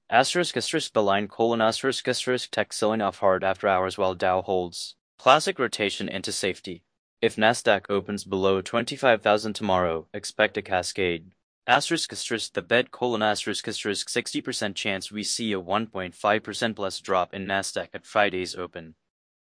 The line colon tech selling off hard after hours while Dow holds. Classic rotation into safety. If Nasdaq opens below 25,000 tomorrow, expect a cascade. The bed colon 60% chance we see a 1.5% plus drop in Nasdaq at Friday's open.